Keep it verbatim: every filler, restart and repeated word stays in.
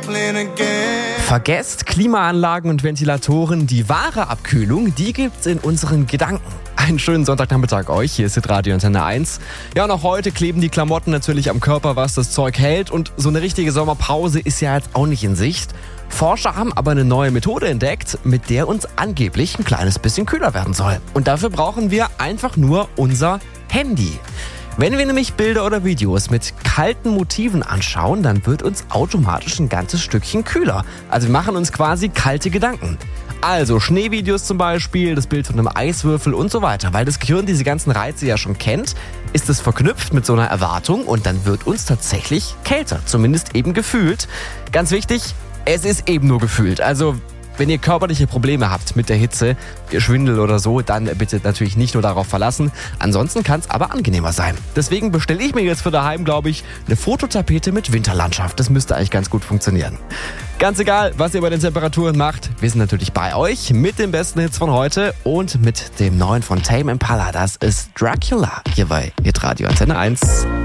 Vergesst Klimaanlagen und Ventilatoren, die wahre Abkühlung, die gibt's in unseren Gedanken. Einen schönen Sonntagnachmittag euch, hier ist Hitradio Antenne eins. Ja, und auch heute kleben die Klamotten natürlich am Körper, was das Zeug hält. Und so eine richtige Sommerpause ist ja jetzt auch nicht in Sicht. Forscher haben aber eine neue Methode entdeckt, mit der uns angeblich ein kleines bisschen kühler werden soll. Und dafür brauchen wir einfach nur unser Handy. Wenn wir nämlich Bilder oder Videos mit kalten Motiven anschauen, dann wird uns automatisch ein ganzes Stückchen kühler. Also wir machen uns quasi kalte Gedanken. Also Schneevideos zum Beispiel, das Bild von einem Eiswürfel und so weiter. Weil das Gehirn diese ganzen Reize ja schon kennt, ist es verknüpft mit so einer Erwartung und dann wird uns tatsächlich kälter. Zumindest eben gefühlt. Ganz wichtig, es ist eben nur gefühlt. Also wenn ihr körperliche Probleme habt mit der Hitze, Schwindel oder so, dann bitte natürlich nicht nur darauf verlassen. Ansonsten kann es aber angenehmer sein. Deswegen bestelle ich mir jetzt für daheim, glaube ich, eine Fototapete mit Winterlandschaft. Das müsste eigentlich ganz gut funktionieren. Ganz egal, was ihr bei den Temperaturen macht, wir sind natürlich bei euch mit den besten Hits von heute und mit dem neuen von Tame Impala. Das ist Dracula hier bei Hitradio Antenne eins.